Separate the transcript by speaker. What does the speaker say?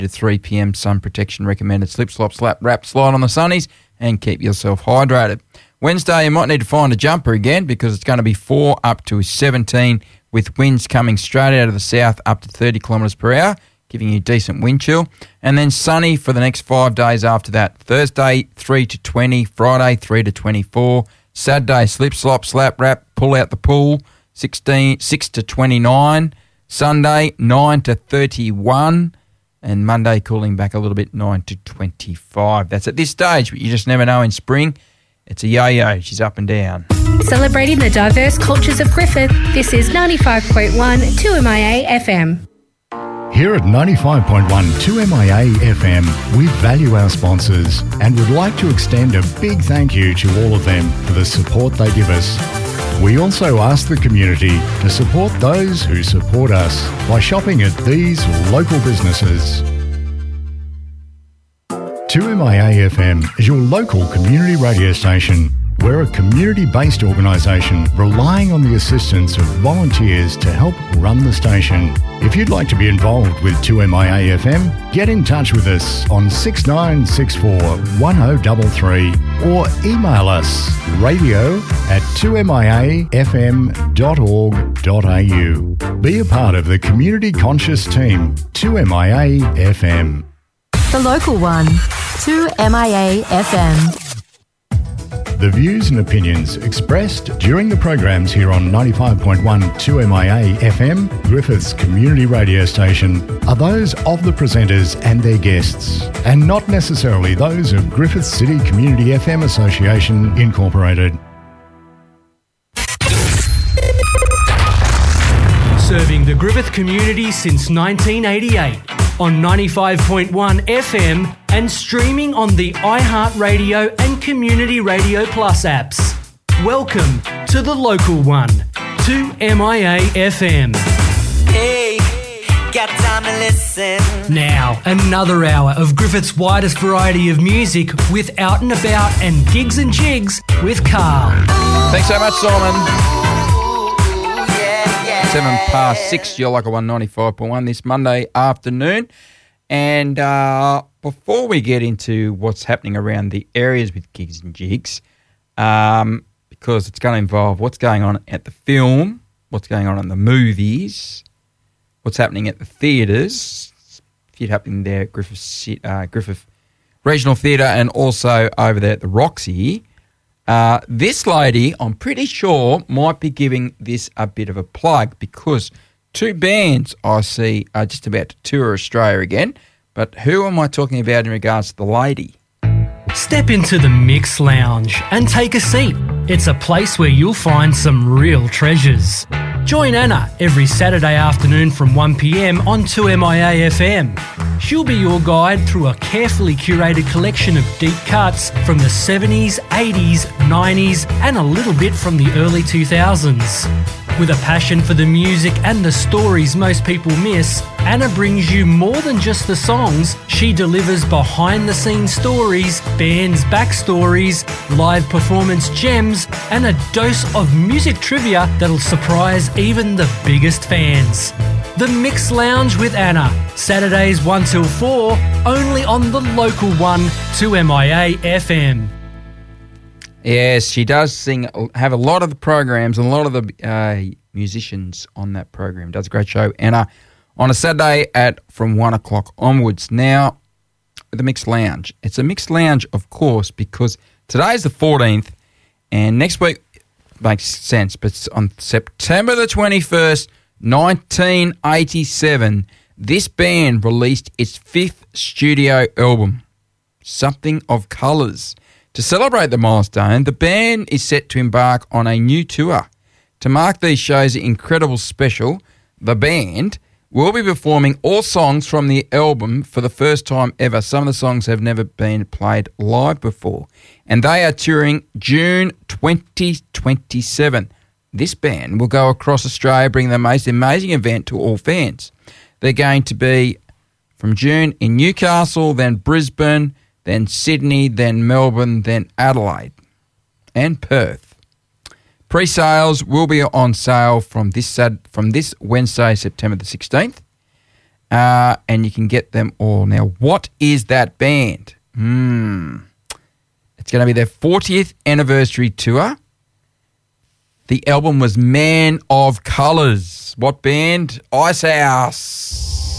Speaker 1: to 3 p.m. Sun protection recommended. Slip, slop, slap, wrap, slide on the sunnies and keep yourself hydrated. Wednesday, you might need to find a jumper again because it's going to be 4 up to 17 with winds coming straight out of the south up to 30 kilometres per hour, giving you decent wind chill. And then sunny for the next 5 days after that. Thursday, 3 to 20. Friday, 3 to 24. Saturday, slip, slop, slap, wrap, pull out the pool, 6 to 29. Sunday, 9 to 31. And Monday, cooling back a little bit, 9 to 25. That's at this stage, but you just never know in spring. It's a yo-yo. She's up and down.
Speaker 2: Celebrating the diverse cultures of Griffith, this is 95.1 2MIA FM.
Speaker 3: Here at 95.1 2MIA FM, we value our sponsors and would like to extend a big thank you to all of them for the support they give us. We also ask the community to support those who support us by shopping at these local businesses. 2MIA FM is your local community radio station. We're a community-based organisation relying on the assistance of volunteers to help run the station. If you'd like to be involved with 2MIA FM, get in touch with us on 6964 1033 or email us radio@2miafm.org.au. Be a part of the community conscious team, 2MIA FM.
Speaker 4: The local one, 2MIA FM.
Speaker 3: The views and opinions expressed during the programs here on 95.1 2MIA FM, Griffith's community radio station, are those of the presenters and their guests, and not necessarily those of Griffith City Community FM Association Incorporated.
Speaker 5: Serving the Griffith community since 1988 on 95.1 FM and streaming on the iHeartRadio and Community Radio Plus apps. Welcome to the local one, 2MIA FM.
Speaker 6: Hey, got time to listen.
Speaker 5: Now, another hour of Griffith's widest variety of music with Out and About and Gigs and Jigs with Carl.
Speaker 1: Thanks so much, Simon. 6:07, you're like a 195.1 this Monday afternoon. And before we get into what's happening around the areas with Gigs and Jigs, because it's going to involve what's going on at the film, what's going on in the movies, what's happening at the theatres, if you're happening there at Griffith Regional Theatre and also over there at the Roxy. This lady, I'm pretty sure, might be giving this a bit of a plug because two bands I see are just about to tour Australia again. But who am I talking about in regards to the lady?
Speaker 5: Step into the Mix Lounge and take a seat. It's a place where you'll find some real treasures. Join Anna every Saturday afternoon from 1 p.m. on 2MIA FM. She'll be your guide through a carefully curated collection of deep cuts from the 70s, 80s, 90s and a little bit from the early 2000s. With a passion for the music and the stories most people miss, Anna brings you more than just the songs. She delivers behind-the-scenes stories, bands' backstories, live performance gems, and a dose of music trivia that'll surprise even the biggest fans. The Mix Lounge with Anna, Saturdays 1 till 4, only on the local one, 2MIA FM.
Speaker 1: Yes, she does have a lot of the programs and a lot of the musicians on that program. Does a great show, Anna, on a Saturday from 1 o'clock onwards. Now, the Mixed Lounge. It's a Mixed Lounge, of course, because today's the 14th and next week makes sense, but on September the 21st, 1987, this band released its 5th studio album, Something of Colours. To celebrate the milestone, the band is set to embark on a new tour. To mark these shows' incredible special, the band will be performing all songs from the album for the first time ever. Some of the songs have never been played live before. And they are touring June 2027. This band will go across Australia, bringing the most amazing event to all fans. They're going to be from June in Newcastle, then Brisbane, then Sydney, then Melbourne, then Adelaide and Perth. Pre-sales will be on sale from this Wednesday, September the 16th. and you can get them all. Now, what is that band? It's going to be their 40th anniversary tour. The album was Man of Colours. What band? Icehouse.